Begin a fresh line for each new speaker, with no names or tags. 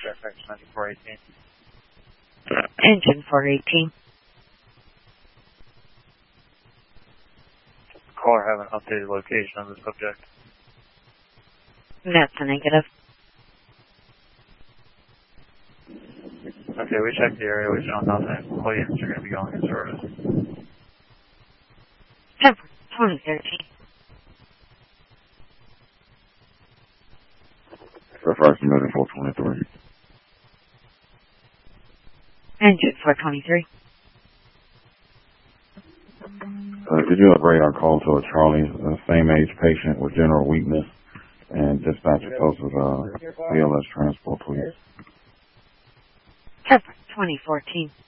FX 9418.
Engine 418.
Caller have an updated location of the subject.
That's a negative.
Okay, we checked the area. We found nothing. All units are going to be going in service.
2013.
FX 423.
Engine 423.
Could you upgrade our call to a Charlie, same age patient with general weakness, and dispatch it closest BLS transport, please?
2014.